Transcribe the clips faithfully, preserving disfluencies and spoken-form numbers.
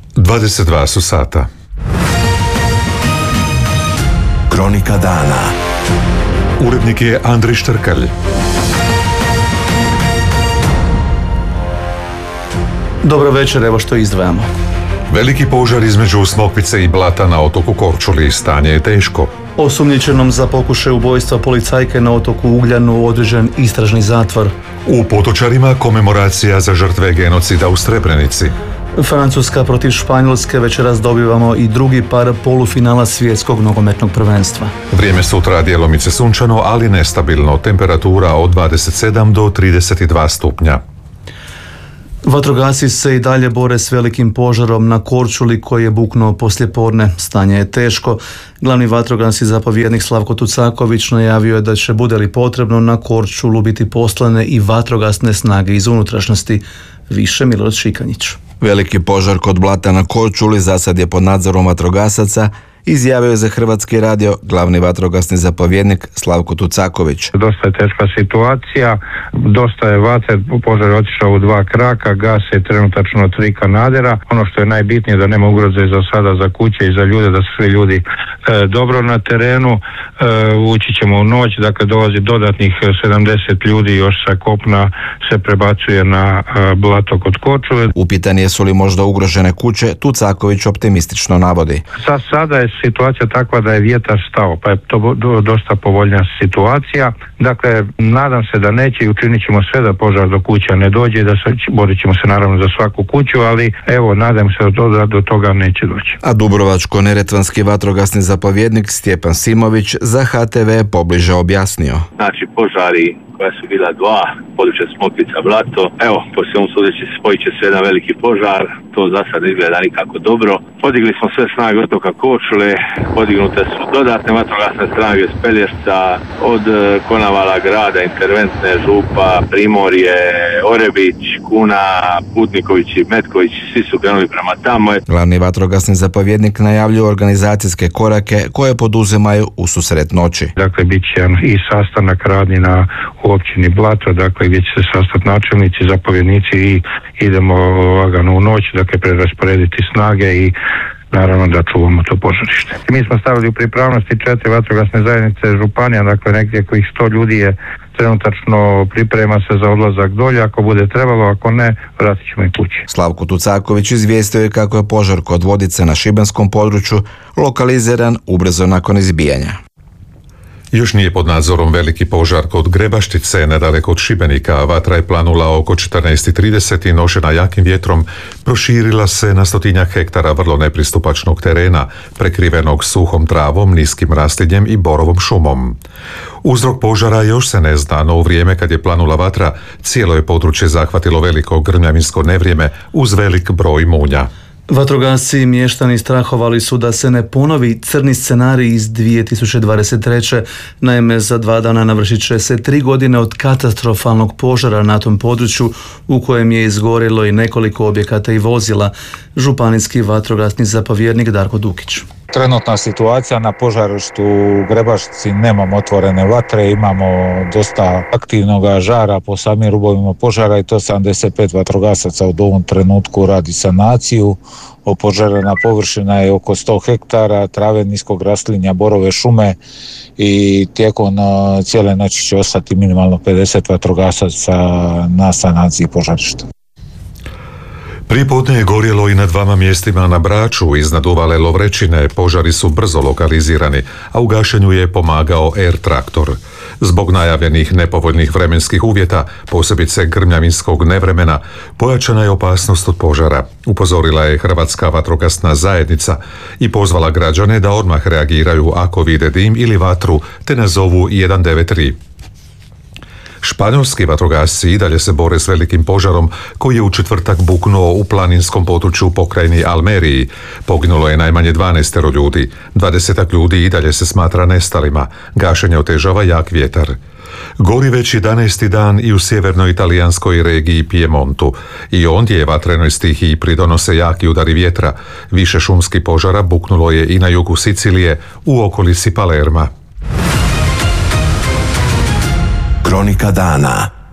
dvadeset dva su sata. Kronika dana. Urednik je Andrij Štrkalj. Dobro večer, evo što izdvajamo. Veliki požar između Smokvice i Blata na otoku Korčuli. Stanje je teško. Osumnjičenom za pokušaj ubojstva policajke na otoku Ugljanu određen istražni zatvor. U Potočarima komemoracija za žrtve genocida u Srebrenici. Francuska protiv Španjolske, večeras dobivamo i drugi par polufinala svjetskog nogometnog prvenstva. Vrijeme sutra djelomice sunčano, ali nestabilno. Temperatura od dvadeset sedam do trideset dva stupnja. Vatrogasci se i dalje bore s velikim požarom na Korčuli koji je buknuo poslijepodne. Stanje je teško. Glavni vatrogasni zapovjednik Slavko Tucaković najavio je da će, bude li potrebno, na Korčulu biti poslane i vatrogasne snage iz unutrašnjosti. Više Milorad Šikanjić. Veliki požar kod Blata na Korčuli za sad je pod nadzorom vatrogasaca, izjavio je za Hrvatski radio glavni vatrogasni zapovjednik Slavko Tucaković. Dosta je teška situacija, dosta je vatre, požar je otišao u dva kraka, gase trenutačno tri kanadera. Ono što je najbitnije da nema ugroze za sada za kuće i za ljude, da su svi ljudi e, dobro na terenu. E, ući ćemo u noć, dakle dolazi dodatnih sedamdeset ljudi još sa kopna se prebacuje na e, Blato kod Korčule. Upitan jesu li možda ugrožene kuće, Tucaković optimistično navodi. Sa sada je situacija takva da je vjetar stao, pa je to do, dosta povoljnija situacija. Dakle, nadam se da neće i učinit ćemo sve da požar do kuća ne dođe, da se, borit ćemo se naravno za svaku kuću, ali evo, nadam se da do toga neće doći. A Dubrovačko-neretvanski vatrogasni zapovjednik Stjepan Simović za H T V pobliže objasnio. Znači, požari koja su bila dva, područje Smokvica, Blato. Evo, po svemu sudeći spojit će se jedan veliki požar, to za sad izgleda nikako dobro. Podigli smo sve snage otoka Korčule, podignute su dodatne vatrogasne snage s Pelješca, od Konavala grada, interventne, Župa, Primorje, Orebić, Kuna, Putniković i Metković, svi su krenuli prema tamo. Glavni vatrogasni zapovjednik najavljuje organizacijske korake koje poduzimaju u susret noći. Dakle, bit će i sastanak radni na u općini Blato, dakle gdje će se sastati načelnici, zapovjednici i idemo lagano u noć, dakle prerasporediti snage i naravno da čuvamo to požarište. Mi smo stavili u pripravnosti četiri vatrogasne zajednice županija, dakle negdje kojih sto ljudi je trenutačno priprema se za odlazak dolje, ako bude trebalo, ako ne, vratit ćemo i kući. Slavko Tucaković izvijestio je kako je požar kod Vodice na šibenskom području lokaliziran ubrzo nakon izbijanja. Još nije pod nadzorom veliki požar kod Grebaštice, nedaleko od Šibenika. Vatra je planula oko četrnaest trideset i nošena jakim vjetrom proširila se na stotinjak hektara vrlo nepristupačnog terena, prekrivenog suhom travom, niskim raslinjem i borovom šumom. Uzrok požara još se ne zna, no u vrijeme kad je planula vatra, cijelo je područje zahvatilo veliko grmljavinsko nevrijeme uz velik broj munja. Vatrogasci i mještani strahovali su da se ne ponovi crni scenarij iz dvije tisuće dvadeset treće. Naime, za dva dana navršit će se tri godine od katastrofalnog požara na tom području u kojem je izgorilo i nekoliko objekata i vozila. Županijski vatrogasni zapovjednik Darko Dukić. Trenutna situacija na požarištu u Grebaštici, nemamo otvorene vatre, imamo dosta aktivnog žara po samim rubovima požara i to sedamdeset pet vatrogasaca u ovom trenutku radi sanaciju. Opožarena površina je oko sto hektara, trave, niskog raslinja, borove šume i tijekom cijele noći će ostati minimalno pedeset vatrogasaca na sanaciji požarišta. Pripodne je gorjelo i na dvama mjestima na Braču, iznad uvale Lovrečine. Požari su brzo lokalizirani, a u gašenju je pomagao Air traktor. Zbog najavljenih nepovoljnih vremenskih uvjeta, posebice grmljavinskog nevremena, pojačana je opasnost od požara. Upozorila je Hrvatska vatrogasna zajednica i pozvala građane da odmah reagiraju ako vide dim ili vatru, te nazovu jedan devet tri. Španjolski vatrogasci i dalje se bore s velikim požarom koji je u četvrtak buknuo u planinskom području u pokrajini Almeriji. Poginulo je najmanje dvanaest ljudi, dvadesetak ljudi i dalje se smatra nestalima. Gašenje otežava jak vjetar. Gori već jedanaesti dan i u sjevernoj italijanskoj regiji Piemontu. I ondje vatrenoj stihiji pridonose jaki udari vjetra. Više šumskih požara buknulo je i na jugu Sicilije u okolici Palerma. Kronika dana.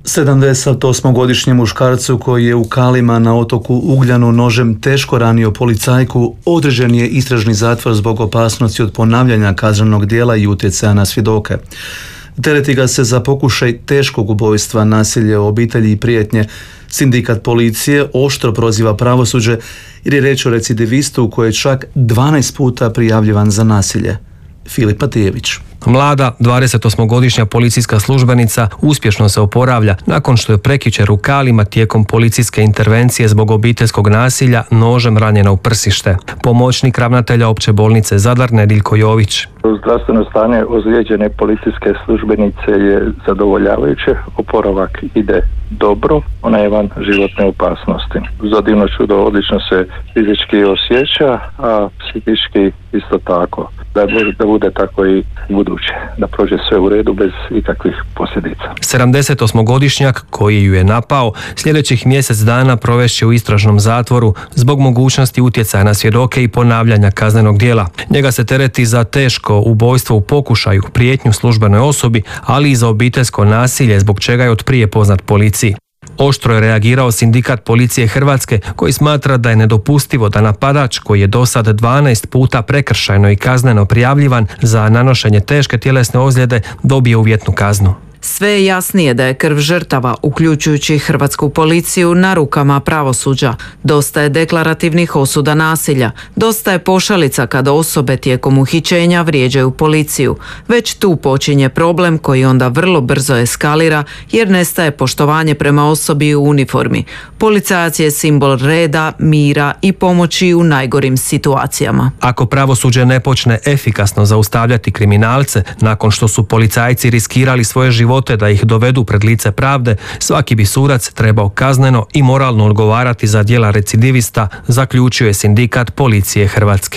sedamdesetosmogodišnjem muškarcu koji je u Kalima na otoku Ugljanu nožem teško ranio policajku određen je istražni zatvor zbog opasnosti od ponavljanja kaznenog djela i utjecaja na svjedoke. Tereti ga se za pokušaj teškog ubojstva, nasilje u obitelji i prijetnje. Sindikat policije oštro proziva pravosuđe jer je reč o recidivistu koji je čak dvanaest puta prijavljivan za nasilje. Filip Patijević. Mlada, dvadesetosmogodišnja policijska službenica uspješno se oporavlja nakon što je prekjučer u Kalima tijekom policijske intervencije zbog obiteljskog nasilja nožem ranjena u prsište. Pomoćnik ravnatelja opće bolnice Zadar Nediljko Jović. Zdravstveno stanje ozlijeđene policijske službenice je zadovoljavajuće, oporavak ide dobro, ona je van životne opasnosti. Za divno čudo odlično se fizički osjeća, a psihički isto tako. Da bude, da bude tako i buduće, da prođe sve u redu bez ikakvih posljedica. sedamdesetosmogodišnjak koji ju je napao sljedećih mjesec dana provešće u istražnom zatvoru zbog mogućnosti utjecaja na svjedoke i ponavljanja kaznenog djela. Njega se tereti za teško ubojstvo u pokušaju, prijetnju službenoj osobi, ali i za obiteljsko nasilje zbog čega je od prije poznat policiji. Oštro je reagirao Sindikat policije Hrvatske koji smatra da je nedopustivo da napadač koji je do sad dvanaest puta prekršajno i kazneno prijavljivan za nanošenje teške tjelesne ozljede dobije uvjetnu kaznu. Sve je jasnije da je krv žrtava, uključujući hrvatsku policiju, na rukama pravosuđa. Dosta je deklarativnih osuda nasilja, dosta je pošalica kada osobe tijekom uhićenja vrijeđaju policiju. Već tu počinje problem koji onda vrlo brzo eskalira jer nestaje poštovanje prema osobi u uniformi. Policajac je simbol reda, mira i pomoći u najgorim situacijama. Ako pravosuđe ne počne efikasno zaustavljati kriminalce nakon što su policajci riskirali svoje živote da ih dovedu pred lice pravde, svaki bi sudac trebao kazneno i moralno odgovarati za djela recidivista, zaključio je Sindikat policije Hrvatske.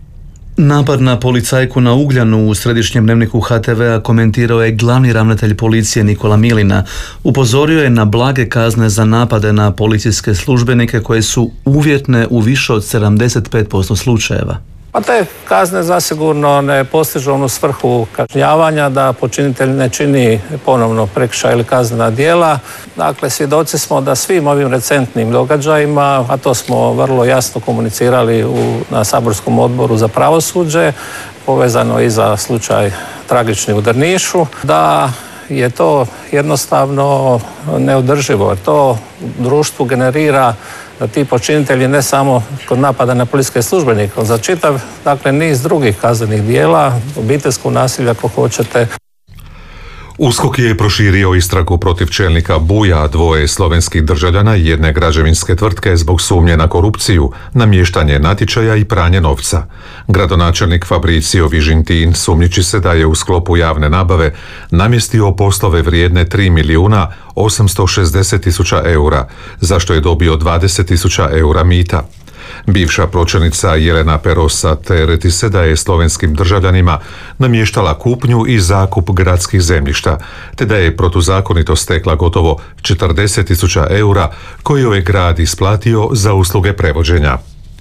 Napad na policajku na Ugljanu u središnjem dnevniku H T V-a komentirao je glavni ravnatelj policije Nikola Milina. Upozorio je na blage kazne za napade na policijske službenike koje su uvjetne u više od sedamdeset pet posto slučajeva. Pa te kazne zasigurno ne postižu onu svrhu kažnjavanja da počinitelj ne čini ponovno prekršaj ili kaznena djela. Dakle, svjedoci smo da svim ovim recentnim događajima, a to smo vrlo jasno komunicirali u, na saborskom odboru za pravosuđe, povezano i za slučaj tragični u Drnišu, da je to jednostavno neodrživo. To društvu generira da ti počinitelji ne samo kod napada na policijske službenike, za čitav, dakle, niz drugih kaznenih djela, obiteljskog nasilja ako hoćete. USKOK je proširio istragu protiv čelnika Buja, dvoje slovenskih državljana i jedne građevinske tvrtke zbog sumnje na korupciju, namještanje natječaja i pranje novca. Gradonačelnik Fabricio Vižintin sumnjiči se da je u sklopu javne nabave namjestio poslove vrijedne tri milijuna osamsto šezdeset tisuća eura, za što je dobio dvadeset tisuća eura mita. Bivša pročelnica Jelena Perosa tereti se da je slovenskim državljanima namještala kupnju i zakup gradskih zemljišta, te da je protuzakonito stekla gotovo četrdeset tisuća eura koje je grad isplatio za usluge prevođenja.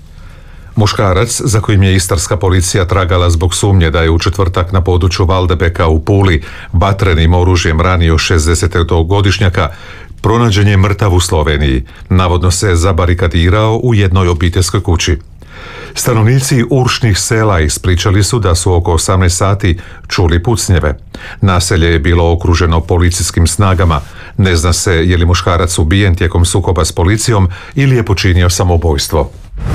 Muškarac, za kojim je istarska policija tragala zbog sumnje da je u četvrtak na području Valdebeka u Puli vatrenim oružjem ranio šezdesetogodišnjaka, pronađen je mrtav u Sloveniji. Navodno se zabarikadirao u jednoj obiteljskoj kući. Stanovnici Uršnih sela ispričali su da su oko osamnaest sati čuli pucnjeve. Naselje je bilo okruženo policijskim snagama. Ne zna se je li muškarac ubijen tijekom sukoba s policijom ili je počinio samoubojstvo.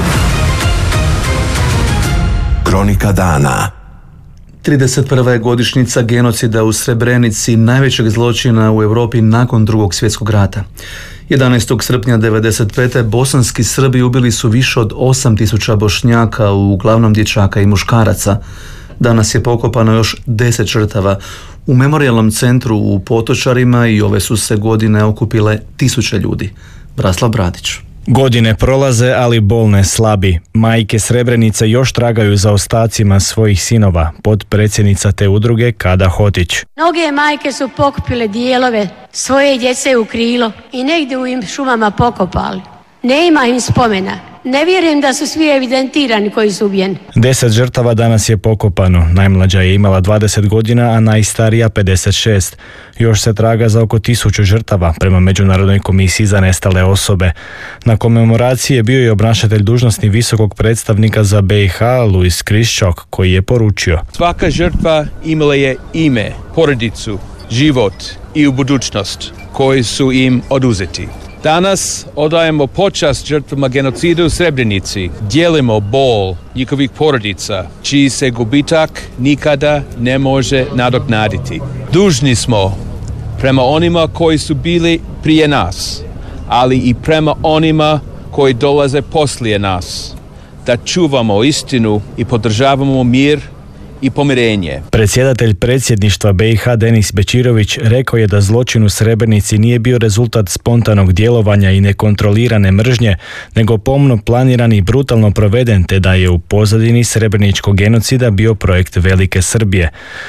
Kronika dana. trideset prva je godišnjica genocida u Srebrenici, najvećeg zločina u Europi nakon Drugog svjetskog rata. jedanaestog srpnja devedeset pete. bosanski Srbi ubili su više od osam tisuća Bošnjaka, uglavnom dječaka i muškaraca. Danas je pokopano još deset žrtava u memorijalnom centru u Potočarima i ove su se godine okupile tisuće ljudi. Braslav Bradić. Godine prolaze, ali bol ne slabi. Majke Srebrenice još tragaju za ostacima svojih sinova, potpredsjednica te udruge Kada Hotić. Mnoge majke su pokupile dijelove svoje djece u krilo i negdje u im šumama pokopali. Ne ima im spomena, Ne vjerujem da su svi evidentirani koji su ubijeni. Deset žrtava danas je pokopano. Najmlađa je imala dvadeset godina, a najstarija pedeset šest. Još se traga za oko tisuću žrtava prema Međunarodnoj komisiji za nestale osobe. Na komemoraciji je bio i obnašatelj dužnosti visokog predstavnika za B i H, Luis Kriščok, koji je poručio: svaka žrtva imala je ime, porodicu, život i budućnost koji su im oduzeti. Danas odajemo počast žrtvama genocida u Srebrenici. Dijelimo bol njihovih porodica, čiji se gubitak nikada ne može nadoknaditi. Dužni smo prema onima koji su bili prije nas, ali i prema onima koji dolaze poslije nas, da čuvamo istinu i podržavamo mir i pomirenje. Predsjedatelj predsjedništva B i H Denis Bečirović rekao je da zločin u Srebrenici nije bio rezultat spontanog djelovanja i nekontrolirane mržnje, nego pomno planiran i brutalno proveden, te da je u pozadini srebreničkog genocida bio projekt Velike Srbije.